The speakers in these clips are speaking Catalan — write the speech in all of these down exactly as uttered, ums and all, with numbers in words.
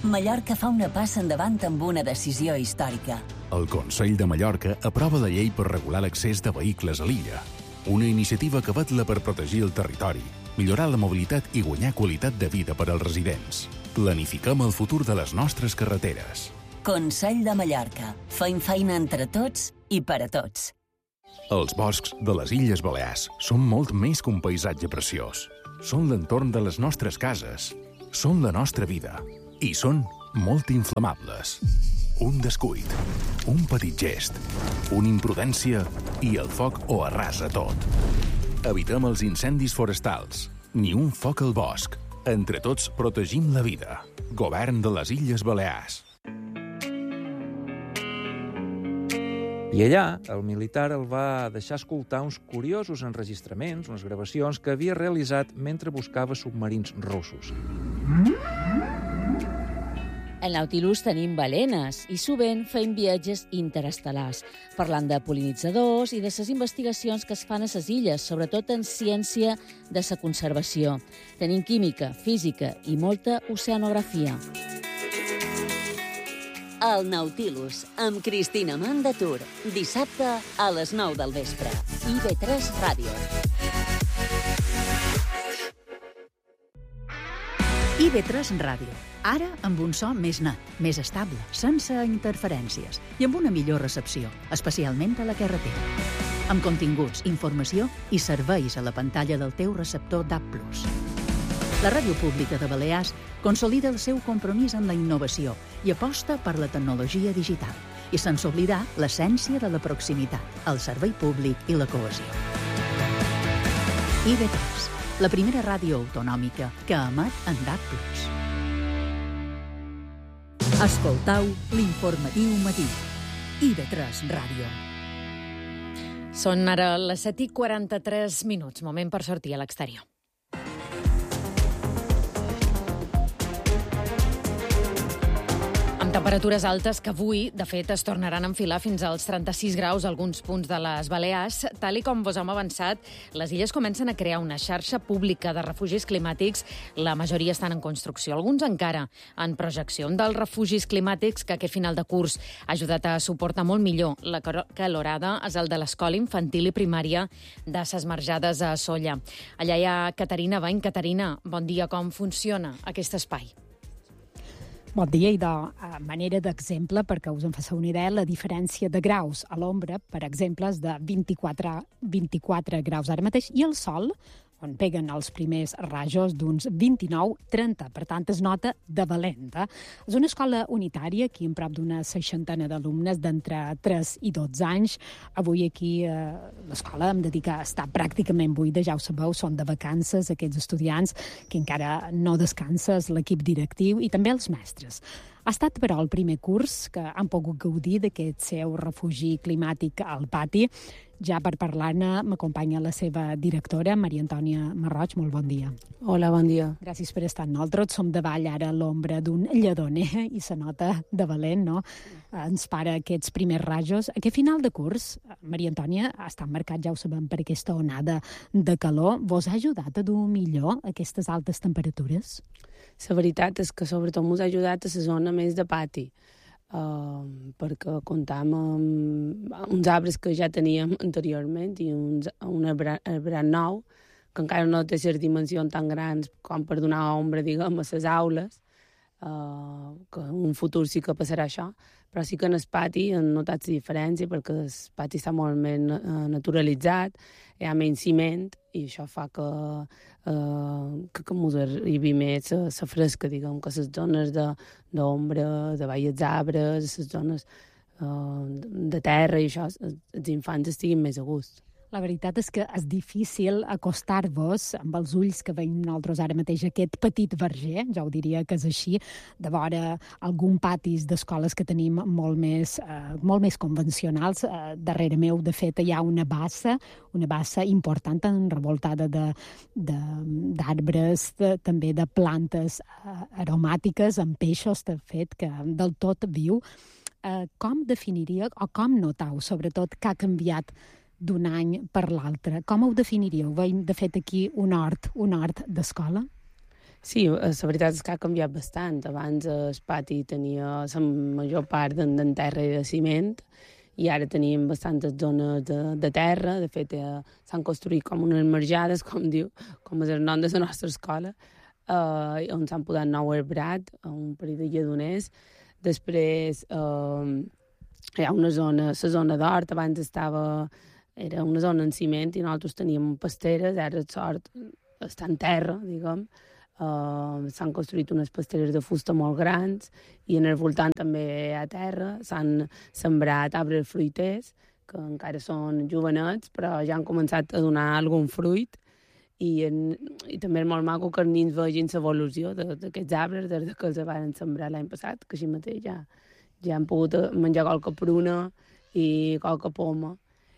Mallorca fa una passa endavant amb una decisió històrica. El Consell de Mallorca aprova la llei per regular l'accés de vehicles a l'illa. Una iniciativa que vetla per protegir el territori, millorar la mobilitat i guanyar qualitat de vida per als residents. Planifiquem el futur de les nostres carreteres. Consell de Mallorca. Fem feina entre tots i per a tots. Els boscs de les Illes Balears són molt més que un paisatge preciós. Són l'entorn de les nostres cases. Són la nostra vida. I són molt inflamables. Un descuit, un petit gest, una imprudència i el foc ho arrasa tot. Evitem els incendis forestals. Ni un foc al bosc. Entre tots protegim la vida. Govern de les Illes Balears. I allà, el militar el va deixar escoltar uns curiosos enregistraments, unes gravacions que havia realitzat mentre buscava submarins russos. Al Nautilus tenim balenes i sovint fem viatges interestel·lars, parlant de pol·linitzadors i de les investigacions que es fan a les illes, sobretot en ciència de la conservació. Tenim química, física i molta oceanografia. El Nautilus, amb Cristina Mandatur, dissabte a les nou del vespre. I ve tres Ràdio. I ve tres Ràdio. Ara amb un so més net, més estable, sense interferències i amb una millor recepció, especialment a la carretera. Amb continguts, informació i serveis a la pantalla del teu receptor D A B plus. La Ràdio Pública de Balears consolida el seu compromís amb la innovació i aposta per la tecnologia digital i sense oblidar l'essència de la proximitat, el servei públic i la cohesió. I ve tres, la primera ràdio autonòmica que emet en D A B plus. Escoltau l'informatiu matí. I ve tres Ràdio. Són ara les set i quaranta-tres minuts, moment per sortir a l'exterior. Amb temperatures altes que avui, de fet, es tornaran a enfilar fins als trenta-sis graus a alguns punts de les Balears. Tal i com vos hem avançat, les illes comencen a crear una xarxa pública de refugis climàtics. La majoria estan en construcció, alguns encara en projecció. Un dels refugis climàtics que aquest final de curs ha ajudat a suportar molt millor la calorada és el de l'escola infantil i primària de ses Marjades a Sóller. Allà hi ha Caterina Bany. Caterina, bon dia. Com funciona aquest espai? Bon dia, i de manera d'exemple, perquè us en faci una idea, la diferència de graus a l'ombra, per exemple, és de vint-i-quatre, vint-i-quatre graus ara mateix, i el sol, on peguen els primers rajos, d'uns vint-i-nou trenta. Per tant, es nota de valenta. És una escola unitària, aquí en prop d'una seixantena d'alumnes d'entre tres i dotze anys. Avui aquí eh, l'escola em dedica a estar pràcticament buida, ja ho sabeu, són de vacances aquests estudiants, que encara no descansa, l'equip directiu i també els mestres. Ha estat, però, el primer curs que han pogut gaudir d'aquest seu refugi climàtic al pati. Ja per parlar-ne m'acompanya la seva directora, Maria Antònia Marroig. Molt bon dia. Hola, bon dia. Gràcies per estar amb nosaltres. Som davall ara a l'ombra d'un lledoner i se nota de valent, no? Ens para aquests primers rajos. Aquest final de curs, Maria Antònia, ha estat marcat, ja ho sabem, per aquesta onada de calor. Vos ha ajudat a dur millor aquestes altes temperatures? La veritat és que sobretot ens ha ajudat a la zona més de pati, uh, perquè comptam amb uns arbres que ja teníem anteriorment i uns, un arbrat nou, que encara no té les dimensions tan grans com per donar ombra, diguem, a les aules, uh, que en un futur sí que passarà això, però sí que en el pati han notat la diferència perquè el pati està molt més naturalitzat, hi ha menys ciment i això fa que, uh, que, que ens arribi més la fresca, diguem, que les zones d'ombra, de baix dels arbres, les zones uh, de terra i això, els infants estiguin més a gust. La veritat és que és difícil acostar-vos amb els ulls que veiem nosaltres ara mateix aquest petit verger, ja ho diria que és així, de vora algun patis d'escoles que tenim molt més, eh, molt més convencionals. Eh, darrere meu, de fet, hi ha una bassa, una bassa important enrevoltada de, de, d'arbres, de, també de plantes eh, aromàtiques, amb peixos, de fet, que del tot viu. Eh, com definiria, o com notau, sobretot, que ha canviat d'un any per l'altre? Com ho definiríeu? Veiem, de fet, aquí un hort, un hort d'escola? Sí, la veritat és que ha canviat bastant. Abans el pati tenia la major part d'en terra i de ciment, i ara tenim bastantes zones de, de terra. De fet, eh, s'han construït com unes marjades, com diu, com és el nom de la nostra escola, eh, on s'han posat nou arbrat, un parell de lledoners. Després eh, hi ha una zona, la zona d'hort, abans estava, era una zona en ciment i nosaltres teníem pasteres, ara el sort està en terra, diguem. Uh, s'han construït unes pasteres de fusta molt grans i en el voltant també hi ha terra. S'han sembrat arbres fruiters que encara són jovenets però ja han començat a donar algun fruit i, en, i també és molt maco que els nins vegin l'evolució d'aquests arbres des que els van sembrar l'any passat, que així mateix ja, ja han pogut menjar qualque pruna i qualque poma.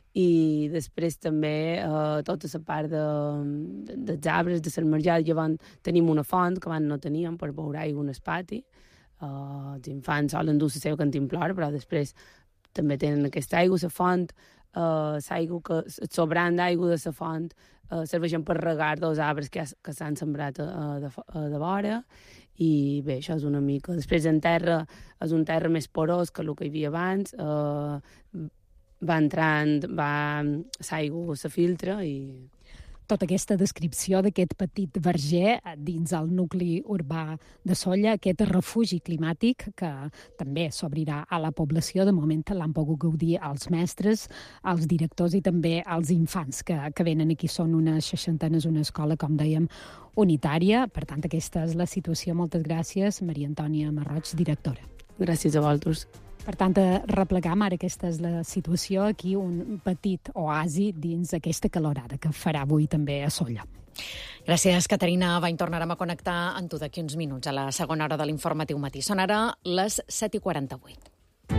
I després també eh, tota la part de, de, dels arbres, de les marjades. Llavors tenim una font que abans no teníem per beure aigua en el pati. Eh, els infants solen dur la seva cantimplora, però després també tenen aquesta aigua. La font, eh, l'aigua que, el sobrant d'aigua de la font eh, serveixen per regar dels arbres que, ha, que s'han sembrat eh, de, de vora. I bé, això és una mica. Després en terra és un terra més porós que el que hi havia abans. Eh, va entrant, va, l'aigua se filtra i... Tota aquesta descripció d'aquest petit verger dins el nucli urbà de Sóller, aquest refugi climàtic que també s'obrirà a la població. De moment l'han pogut gaudir els mestres, els directors i també els infants que, que venen aquí. Són unes seixantenes, una escola, com dèiem, unitària. Per tant, aquesta és la situació. Moltes gràcies, Maria Antònia Marroig, directora. Gràcies a vosaltres. Per tant, replegam, ara aquesta és la situació, aquí un petit oasi dins aquesta calorada que farà avui també a Sóller. Gràcies, Caterina. Va, tornarem a connectar amb tu d'aquí uns minuts, a la segona hora de l'informatiu matí. Són ara les set i quaranta-vuit.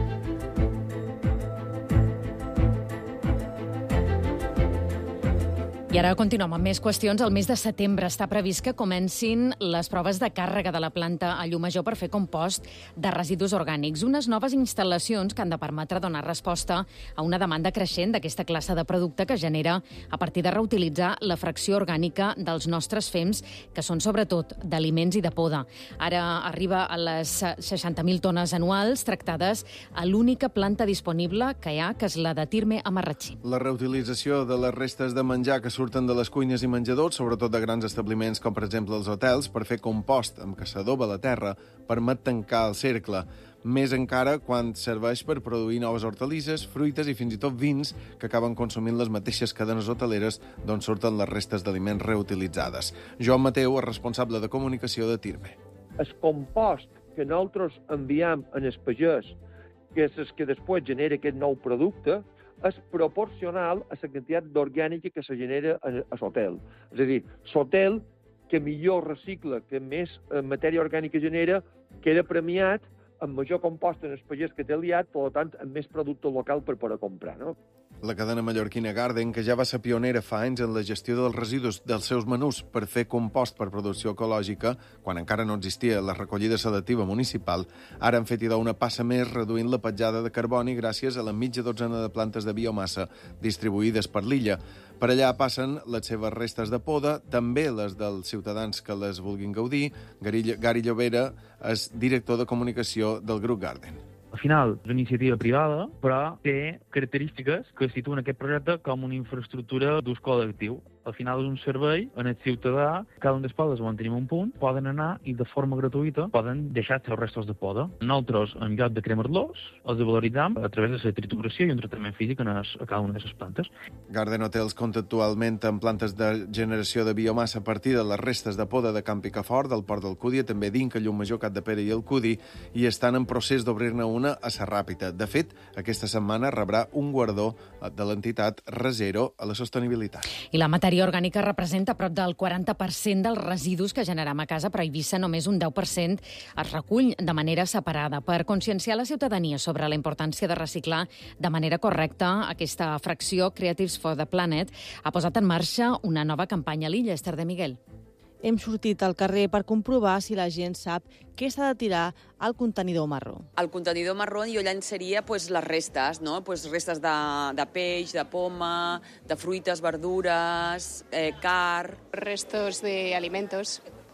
I ara continuem amb més qüestions. El mes de setembre està previst que comencin les proves de càrrega de la planta a Llumajor per fer compost de residus orgànics. Unes noves instal·lacions que han de permetre donar resposta a una demanda creixent d'aquesta classe de producte que genera a partir de reutilitzar la fracció orgànica dels nostres fems, que són sobretot d'aliments i de poda. Ara arriba a les seixanta mil tones anuals tractades a l'única planta disponible que hi ha, que és la de Tirme a Marratxí. La reutilització de les restes de menjar que surten de les cuines i menjadors, sobretot de grans establiments com per exemple els hotels, per fer compost amb què s'adoba la terra, permet tancar el cercle. Més encara quan serveix per produir noves hortalisses, fruites i fins i tot vins que acaben consumint les mateixes cadenes hoteleres d'on surten les restes d'aliments reutilitzades. Joan Mateu és responsable de comunicació de Tirme. El compost que nosaltres enviem en el pagès, que és el que després genera aquest nou producte, és proporcional a la quantitat d'orgànica que se genera a l'hotel. És a dir, l'hotel que millor recicla, que més matèria orgànica genera, queda premiat amb major compost en el pagès que té aliat, per tant, amb més producte local per poder comprar, no? La cadena mallorquina Garden, que ja va ser pionera fa anys en la gestió dels residus dels seus menús per fer compost per producció ecològica, quan encara no existia la recollida selectiva municipal, ara han fet idò una passa més reduint la petjada de carboni gràcies a la mitja dotzena de plantes de biomassa distribuïdes per l'illa. Per allà passen les seves restes de poda, també les dels ciutadans que les vulguin gaudir. Gary Llobera és director de comunicació del grup Garden. Al final, és una iniciativa privada, però té característiques que situen aquest projecte com una infraestructura d'ús col·lectiu. Al final és un servei on el ciutadà, cada un dels podes on tenim un punt, poden anar i de forma gratuïta poden deixar els restos de poda. Nosaltres, en lloc de cremar-los, els valoritzam a través de la trituració i un tractament físic a cada una de les plantes. Garden Hotels compta actualment amb plantes de generació de biomassa a partir de les restes de poda de Camp Picafort, del Port del Cúdia, també d'Inca, Llumajor, Capdepera i el Cudi, i estan en procés d'obrir-ne una a Sarràpita. De fet, aquesta setmana rebrà un guardó de l'entitat Resero a la sostenibilitat. I la matèria orgànica representa prop del quaranta per cent dels residus que generam a casa, però a Eivissa només un deu per cent es recull de manera separada. Per conscienciar la ciutadania sobre la importància de reciclar de manera correcta aquesta fracció, Creatives for the Planet ha posat en marxa una nova campanya a l'illa. Esther de Miguel. Hem sortit al carrer per comprovar si la gent sap què s'ha de tirar al contenidor marró. Al contenidor marró jo llançaria pues, les restes, no? pues, restes de, de peix, de poma, de fruites, verdures, eh, car... Restos de alimentos.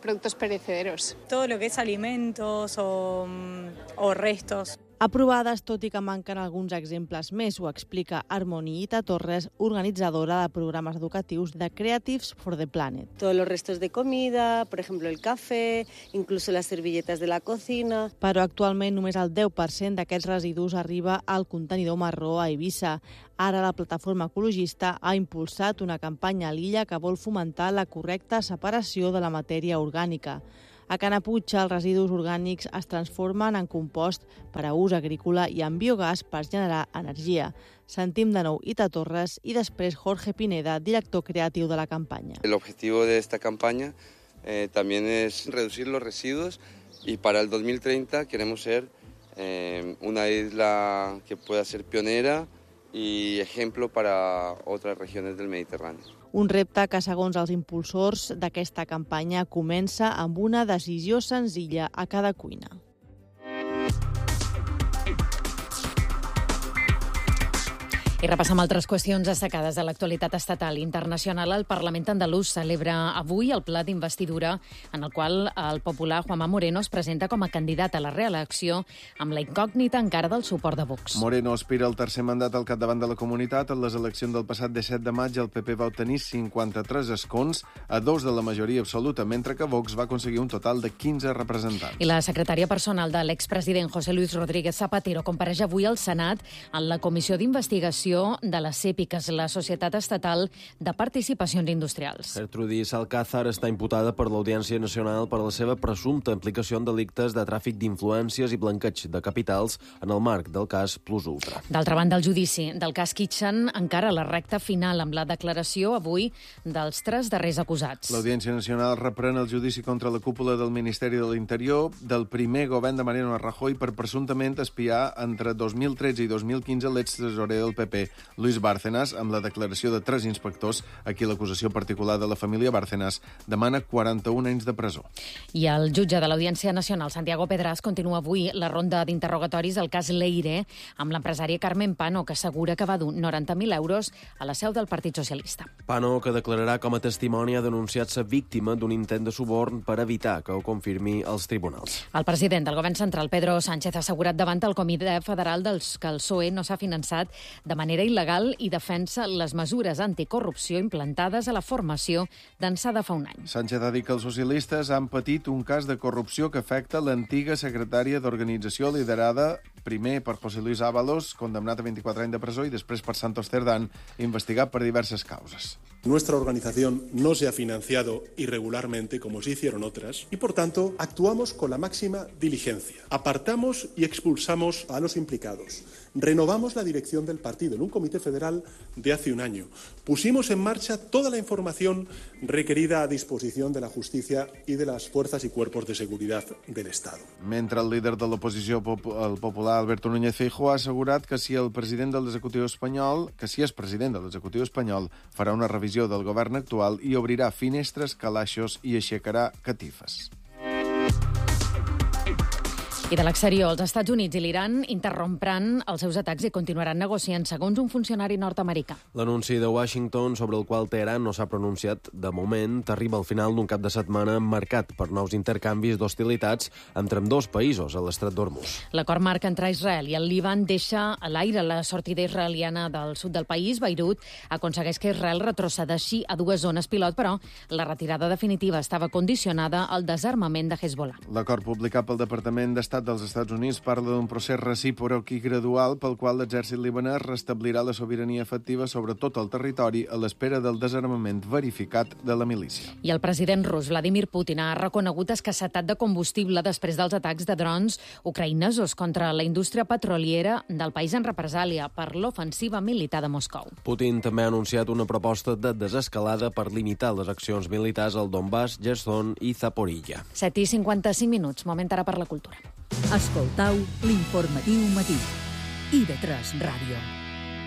productos perecederos. Todo lo que es alimentos o, o restos. Aprovades, tot i que manquen alguns exemples més, ho explica Armonita Torres, organitzadora de programes educatius de Creatives for the Planet. Todos los restos de comida, por ejemplo el café, incluso las servilletas de la cocina. Però actualment només el deu per cent d'aquests residus arriba al contenidor marró a Eivissa. Ara la plataforma ecologista ha impulsat una campanya a l'illa que vol fomentar la correcta separació de la matèria orgànica. A Canapuig, els residus orgànics es transformen en compost per a ús agrícola i en biogàs per generar energia. Sentim de nou Ita Torres i després Jorge Pineda, director creatiu de la campanya. El objetivo de esta campaña eh, también es reducir los residuos y para el dos mil treinta queremos ser eh, una isla que pueda ser pionera y ejemplo para otras regiones del Mediterráneo. Un repte que, segons els impulsors d'aquesta campanya, comença amb una decisió senzilla a cada cuina. I repassem altres qüestions destacades de l'actualitat estatal i internacional. El Parlament andalús celebra avui el pla d'investidura en el qual el popular Juanma Moreno es presenta com a candidat a la reelecció amb la incògnita encara del suport de Vox. Moreno aspira al tercer mandat al capdavant de la comunitat. En les eleccions del passat disset de maig el P P va obtenir cinquanta-tres escons a dos de la majoria absoluta, mentre que Vox va aconseguir un total de quinze representants. I la secretària personal de l'expresident José Luis Rodríguez Zapatero compareix avui al Senat en la Comissió d'Investigació de la CEPI, que és la Societat Estatal de Participacions Industrials. Gertrudis Alcázar està imputada per l'Audiència Nacional per la seva presumpta implicació en delictes de tràfic d'influències i blanqueig de capitals en el marc del cas Plus Ultra. D'altra banda, el judici del cas Kitchen encara a la recta final amb la declaració avui dels tres darrers acusats. L'Audiència Nacional reprèn el judici contra la cúpula del Ministeri de l'Interior del primer govern de Mariano Rajoy per presumptament espiar entre dos mil tretze i dos mil quinze l'extresorer del P P, Luis Bárcenas, amb la declaració de tres inspectors, a qui l'acusació particular de la família Bárcenas demana quaranta-un anys de presó. I el jutge de l'Audiència Nacional, Santiago Pedrás, continua avui la ronda d'interrogatoris del cas Leire amb l'empresària Carmen Pano, que assegura que va dur noranta mil euros a la seu del Partit Socialista. Pano, que declararà com a testimoni, ha denunciat ser víctima d'un intent de suborn per evitar que ho confirmi els tribunals. El president del govern central, Pedro Sánchez, ha assegurat davant el Comitè Federal dels que el P S O E no s'ha finançat de manera il·legal i defensa les mesures anticorrupció implantades a la formació d'ençà de fa un any. Sánchez ha dit que els socialistes han patit un cas de corrupció que afecta l'antiga secretària d'organització liderada primer per José Luis Ábalos, condemnat a vint-i-quatre anys de presó, i després per Santos Cerdán, investigat per diverses causes. Nuestra organización no se ha financiado irregularmente como sí hicieron otras y, por tanto, actuamos con la máxima diligencia. Apartamos y expulsamos a los implicados. Renovamos la dirección del partido en un comité federal de hace un año. Pusimos en marcha toda la información requerida a disposición de la justicia y de las fuerzas y cuerpos de seguridad del Estado. Mentre el líder de l'oposició el popular, Alberto Núñez Feijóo, ha assegurat que si el president de l'executiu espanyol, que si és president de l'executiu espanyol, farà una revisió del govern actual i obrirà finestres, calaixos i aixecarà catifes. I de l'exterior, els Estats Units i l'Iran interrompran els seus atacs i continuaran negociant, segons un funcionari nord-americà. L'anunci de Washington, sobre el qual Teheran no s'ha pronunciat de moment, arriba al final d'un cap de setmana marcat per nous intercanvis d'hostilitats entre ambdós països a l'estret d'Hormuz. L'acord marc entre Israel i el Líban deixa a l'aire la sortida israeliana del sud del país. Beirut aconsegueix que Israel retrocedeixi a dues zones pilot, però la retirada definitiva estava condicionada al desarmament de Hezbollah. L'acord publicat pel Departament d'Estat dels Estats Units parla d'un procés recíproc i gradual pel qual l'exèrcit libanès restablirà la sobirania efectiva sobre tot el territori a l'espera del desarmament verificat de la milícia. I el president rus, Vladimir Putin, ha reconegut escassetat de combustible després dels atacs de drons ucraïnesos contra la indústria petroliera del país en represàlia per l'ofensiva militar de Moscou. Putin també ha anunciat una proposta de desescalada per limitar les accions militars al Donbass, Gerson i Zaporizhia. set i cinquanta-cinc minuts, moment ara per la cultura. Escoltau l'informatiu matí. I de tres Ràdio.